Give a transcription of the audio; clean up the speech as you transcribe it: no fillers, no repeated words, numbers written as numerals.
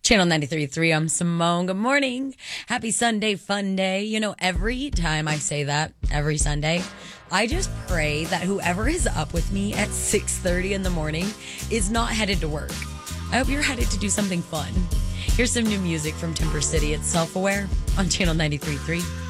Channel 93.3, I'm Simone. Good morning. Happy Sunday, fun day. You know, every time I say that, every Sunday, I just pray that whoever is up with me at 6:30 in the morning is not headed to work. I hope you're headed to do something fun. Here's some new music from Timber City. It's Self-Aware on Channel 93.3.